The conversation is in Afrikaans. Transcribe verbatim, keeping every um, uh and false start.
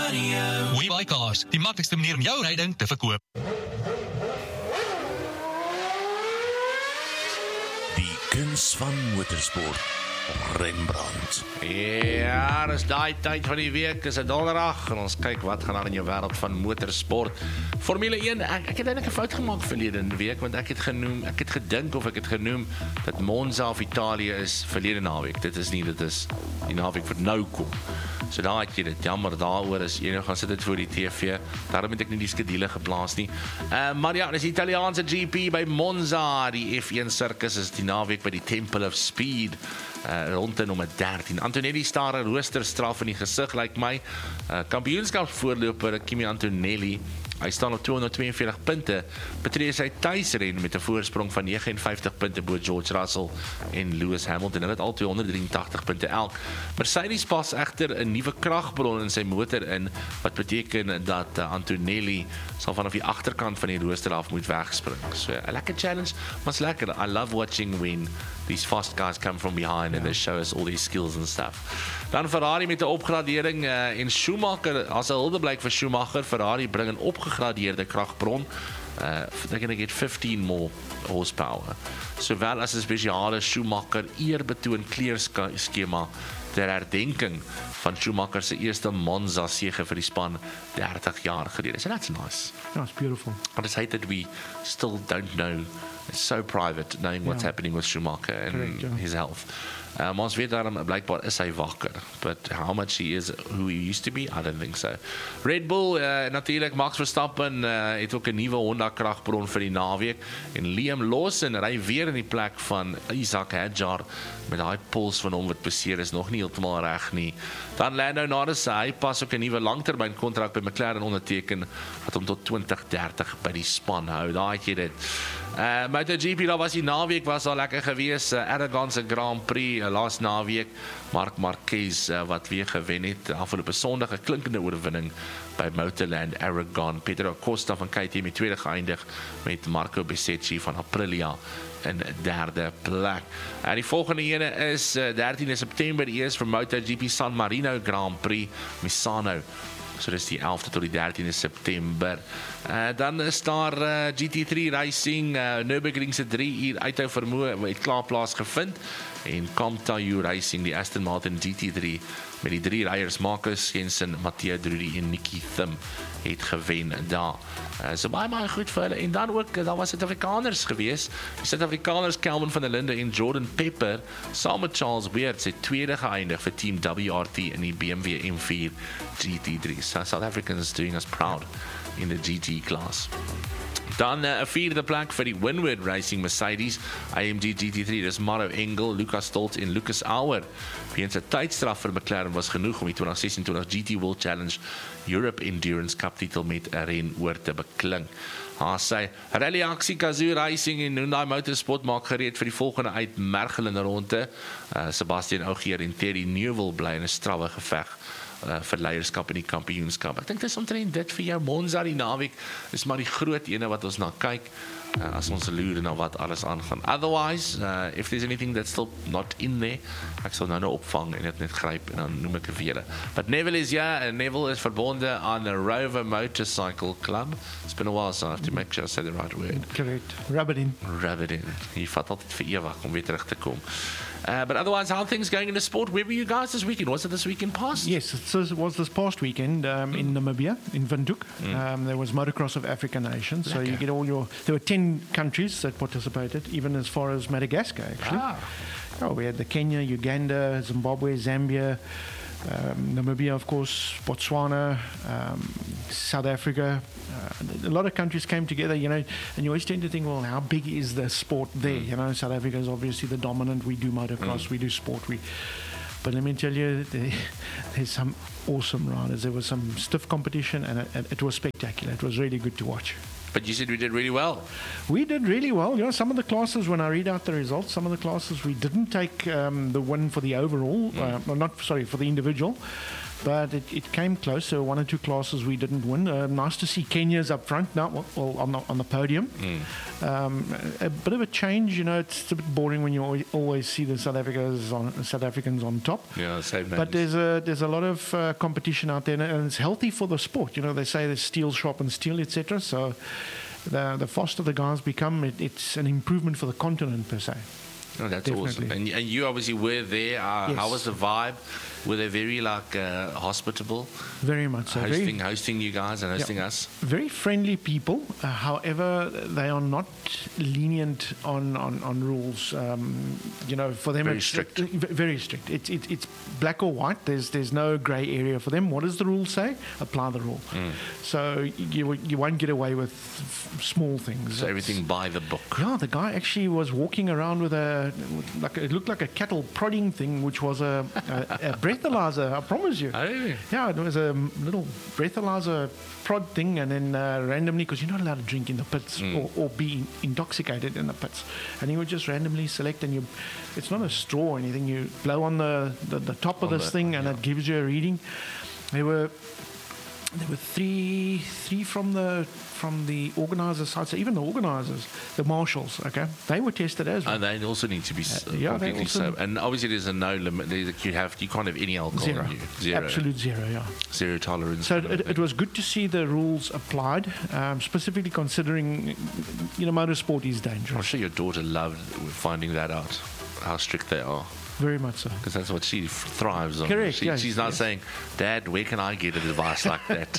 Radio. WeBuyCars, die maklikste manier om jou ryding te verkoop. Die kuns van motorsport. Rembrandt. Ja, dis daai tyd van die week, is 'n donderdag en ons kyk wat gaan aan in jou wêreld van motorsport. Formule een, ek, ek het eintlik 'n fout gemaak verlede week, want ek het genoem, ek het gedink of ek het genoem dat Monza of Italië is verlede naweek. Dit is nie, dit is die naweek wat nou kom. So daar het jy dit, jammer daaroor is jy nou gaan sit dit voor die T V. Daarom het ek nie die skedule geplaas nie. Uh, maar ja, dis die Italiaanse G P by Monza. Die F een sirkus is die naweek by die Temple of Speed. Uh, rondte nommer dertien. Antonelli staar 'n roosterstraf in die gesig, lyk like my. Uh, kampioenskapsvoorloper Kimi Antonelli, hy staan op tweehonderdtweeënveertig punte, betree sy tuisren met 'n voorsprong van negenenvyftig punte bo George Russell en Lewis Hamilton. Hulle het al tweehonderddrieëntagtig punte elk. Mercedes pas egter 'n nuwe kragbron in sy motor in, wat beteken dat uh, Antonelli sal vanaf die agterkant van die rooster af moet wegspring. So 'n lekker challenge, maar's lekker. I love watching when these fast guys come from behind and they show us all these skills and stuff. Dan Ferrari met 'n opgradering uh, en Schumacher, as 'n huldeblyk vir Schumacher, Ferrari bring 'n opgegradeerde kragbron. Uh, they're going to get fifteen more horsepower. Sowel as 'n spesiale Schumacher eerbetoon kleurskema ter herdenking van Schumacher se eerste Monza sege vir die span dertig jaar gelede. So that's nice. Yeah, it's beautiful. I just hate that we still don't know. It's so private knowing what's Yeah. happening with Schumacher and Correct, yeah. his health. Um, ons weet daarom, blijkbaar is hy wakker. But how much he is who he used to be, I don't think so. Red Bull, uh, natuurlijk, Max Verstappen uh, het ook 'n nuwe Honda kragbron vir die naweek. En Liam Lawson ry weer in die plek van Isaac Hadjar met daai pols van hom wat beseer is, nog nie heeltemal reg nie. Dan Lando Norris, hy pas ook 'n nuwe langtermyn kontrak by McLaren onderteken wat hom tot twintig dertig by die span hou. Daar het jy dit. Uh, MotoGP, daar was die naweek, was al lekker gewees. Uh, Aragon se Grand Prix uh, laas naweek. Marc Marquez uh, wat weer gewen het. Afgelope Sondag 'n klinkende oorwinning by Motorland Aragon. Pedro Acosta van K T M het tweede geëindig met Marco Bezzecchi van Aprilia in derde plek. En die volgende ene is uh, dertiende September eers vir MotoGP San Marino Grand Prix Misano. So dis die elfde tot die dertiende September. Uh, dan is daar uh, G T drie Racing, uh, Nürburgring se drie uur uithou vermoë het klaar plaasgevind. En Comtayu Racing, die Aston Martin G T drie, met die drie ryers Marcus Jensen, Matteo Drudi en Nicky Thim het gewen daar. Uh, so baie baie goed vir hulle. En dan ook, daar was Suid-Afrikaners gewees. Die Suid-Afrikaners Kelvin van der Linde en Jordan Pepper, saam met Charles Weird, sy tweede geëindig vir Team W R T in die B M W M vier G T drie. So South Africans doing us proud in the G T class. Dan 'n uh, vierde plek vir die Winward Racing Mercedes I M G G T drie. Dis Maro Engel, Lucas Stolt en Lucas Auer. Weens 'n tydstraf vir McLaren was genoeg om die twintig sesentwintig G T World Challenge Europe Endurance Cup titel met 'n ren oor te beklink. Haar sê, Rally Axie Kazoo Racing en Hyundai Motorsport maak gereed vir die volgende uitmergelende ronde. Uh, Sebastian Ogier en Terry Newell bly in 'n strawwe geveg Uh, vir leierskap in die kampioenskap. Ek dink dis omtrent dit vir jou. Monza die naweek is maar die groot ene wat ons na kyk uh, as ons loer na wat alles aangaan. Otherwise, uh, if there's anything that's still not in there, ek sal nou nou opvang en dit net gryp en dan noem ek het vir julle. But Neville is ja, en Neville is verbonde aan the Rover Motorcycle Club. It's been a while, so I have to make sure I say the right word. Correct. Rub it in. Rub it in. Jy vat altyd vir ewig om weer terug te kom. Uh, but otherwise, how are things going in the sport? Where were you guys this weekend? Was it this weekend past? Yes, it was this past weekend um, in Namibia, in Windhoek. Mm. Um, there was Motocross of African Nations. Lekker. So you get all your... There were ten countries that participated, even as far as Madagascar, actually. Ah. Oh, we had the Kenya, Uganda, Zimbabwe, Zambia, um, Namibia, of course, Botswana, um, South Africa. Uh, a lot of countries came together, you know, and you always tend to think, well, how big is the sport there? Mm. You know, South Africa is obviously the dominant. We do motocross, mm. we do sport. We, but let me tell you, there, there's some awesome riders. There was some stiff competition, and it, it was spectacular. It was really good to watch. But you said we did really well. We did really well. You know, some of the classes, when I read out the results, some of the classes we didn't take um, the win for the overall, mm. uh, well, not sorry for the individual. but it, it came close. So one or two classes we didn't win. Uh, nice to see Kenya's up front now, well, on the, on the podium. Mm. Um, a, a bit of a change, you know. It's a bit boring when you always, always see the South Africans on South Africans on top. Yeah, same. But there's a there's a lot of uh, competition out there, and it's healthy for the sport. You know, they say there's steel sharpens steel, et cetera. So the the faster the guys become, it, it's an improvement for the continent per se. Oh, that's Definitely. awesome. And, and you obviously were there. Uh, Yes. How was the vibe? Were they very like uh, hospitable? Very much so. Hosting, Very, hosting you guys and hosting Yeah. us. very friendly people. Uh, however, they are not lenient on, on, on rules. Um, you know, for them, Very it's strict. uh, v- very strict. It's it, it's black or white. There's there's no grey area for them. What does the rule say? Apply the rule. Mm. So you you won't get away with f- small things. So everything by the book. Yeah, the guy actually was walking around with a, with like a, it looked like a cattle prodding thing, which was a, a, a breathalyzer. I promise you. Oh, really? Yeah, it was a little breathalyzer prod thing, and then uh, randomly, because you're not allowed to drink in the pits Mm. or, or be intoxicated in the pits, and he would just randomly select, and you, it's not a straw or anything. You blow on the the, the top of On this the- thing, and yeah. it gives you a reading. There were there were three three from the from the organizer side, so even the organizers, the marshals, okay, they were tested as well. And they also need to be s Uh, yeah, they completely also- sober. And obviously, there's a no limit. There's, you have you can't have any alcohol Zero. in you. Zero. Absolute zero, yeah. Zero tolerance. So kind of it, thing. it was good to see the rules applied, um, specifically considering, you know, motorsport is I'm dangerous. sure your daughter loved finding that out, how strict they are. Very much so. Because that's what she f- thrives on. Correct, She, yes, she's not yes. saying, Dad, where can I get a device like that?